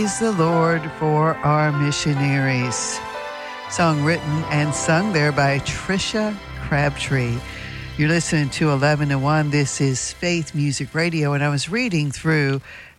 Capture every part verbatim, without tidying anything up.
Praise the Lord for our missionaries. Song written and sung there by Trisha Crabtree. You're listening to eleven to one. This is Faith Music Radio, and I was reading through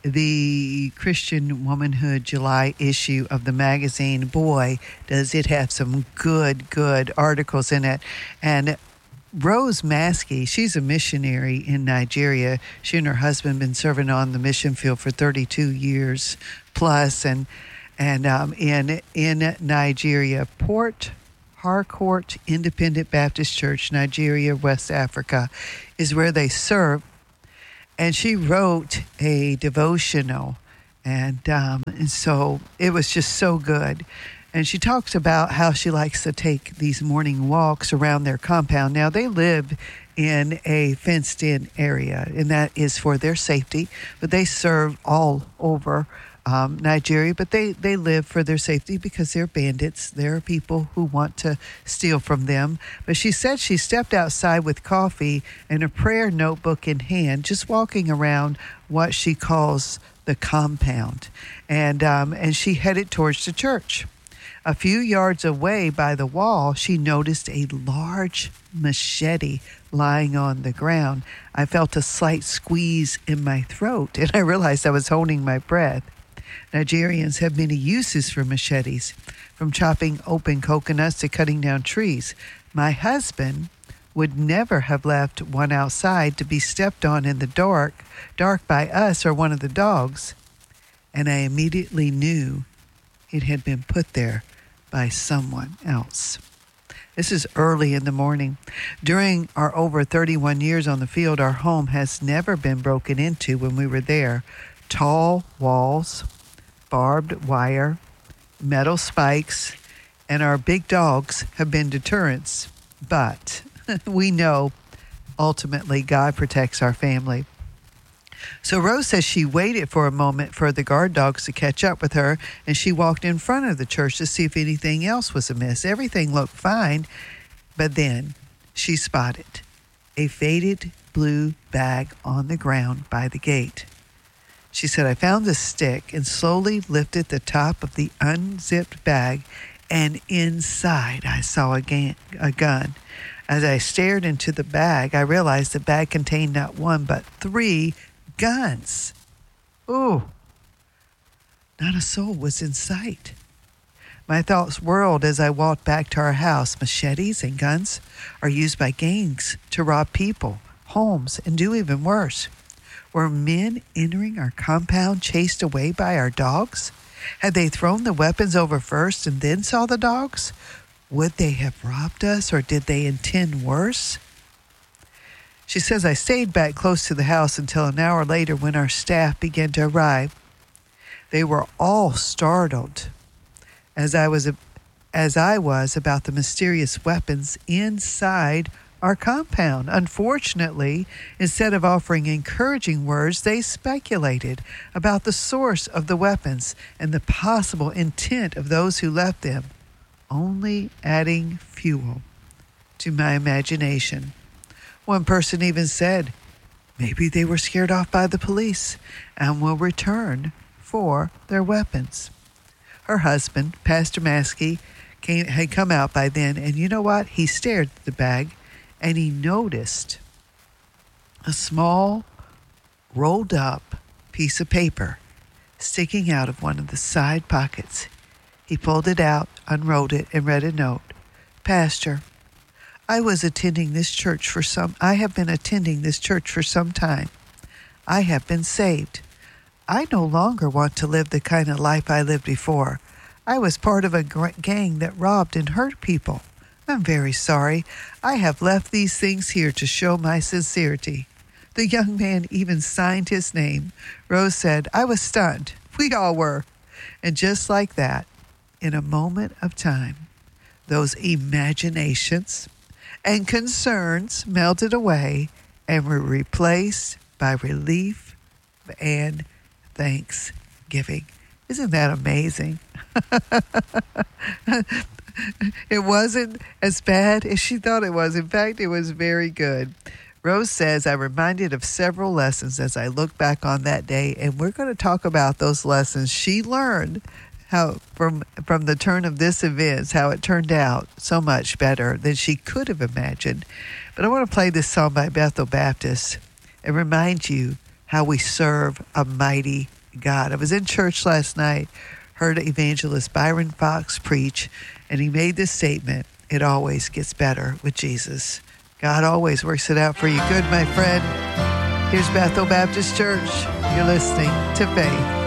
the Christian Womanhood July issue of the magazine. Boy, does it have some good, good articles in it. And Rose Maskey, she's a missionary in Nigeria. She and her husband have been serving on the mission field for thirty-two years plus, and and um, in in Nigeria, Port Harcourt Independent Baptist Church, Nigeria, West Africa, is where they serve. And she wrote a devotional, and um, and so it was just so good. And she talks about how she likes to take these morning walks around their compound. Now, they live in a fenced-in area, and that is for their safety. But they serve all over um, Nigeria, but they, they live for their safety because they're bandits. There are people who want to steal from them. But she said she stepped outside with coffee and a prayer notebook in hand, just walking around what she calls the compound. And um, and she headed towards the church. A few yards away by the wall, she noticed a large machete lying on the ground. I felt a slight squeeze in my throat, and I realized I was holding my breath. Nigerians have many uses for machetes, from chopping open coconuts to cutting down trees. My husband would never have left one outside to be stepped on in the dark, dark by us or one of the dogs, and I immediately knew it had been put there by someone else. This is early in the morning. During our over thirty-one years on the field, our home has never been broken into when we were there. Tall walls, barbed wire, metal spikes, and our big dogs have been deterrents. But we know ultimately God protects our family. So Rose says she waited for a moment for the guard dogs to catch up with her, and she walked in front of the church to see if anything else was amiss. Everything looked fine, but then she spotted a faded blue bag on the ground by the gate. She said, I found a stick and slowly lifted the top of the unzipped bag, and inside I saw a, ga- a gun. As I stared into the bag, I realized the bag contained not one but three guns. Ooh, not a soul was in sight. My thoughts whirled as I walked back to our house. Machetes and guns are used by gangs to rob people, homes, and do even worse. Were men entering our compound chased away by our dogs? Had they thrown the weapons over first and then saw the dogs? Would they have robbed us, or did they intend worse? She says, I stayed back close to the house until an hour later when our staff began to arrive. They were all startled, as I was, as I was about the mysterious weapons inside our compound. Unfortunately, instead of offering encouraging words, they speculated about the source of the weapons and the possible intent of those who left them, only adding fuel to my imagination. One person even said, maybe they were scared off by the police and will return for their weapons. Her husband, Pastor Maskey, came, had come out by then, and you know what? He stared at the bag, and he noticed a small, rolled up piece of paper sticking out of one of the side pockets. He pulled it out, unrolled it, and read a note. Pastor, I was attending this church for some, I have been attending this church for some time. I have been saved. I no longer want to live the kind of life I lived before. I was part of a gang that robbed and hurt people. I'm very sorry. I have left these things here to show my sincerity. The young man even signed his name. Rose said, I was stunned. We all were. And just like that, in a moment of time, those imaginations and concerns melted away and were replaced by relief and thanksgiving. Isn't that amazing? It wasn't as bad as she thought it was. In fact, it was very good. Rose says, I'm reminded of several lessons as I look back on that day, and we're going to talk about those lessons she learned how from from the turn of this event, how it turned out so much better than she could have imagined. But I want to play this song by Bethel Baptist and remind you how we serve a mighty God. I was in church last night, heard evangelist Byron Fox preach, and he made this statement: it always gets better with Jesus. God always works it out for you good, my friend. Here's Bethel Baptist Church. You're listening to Faith.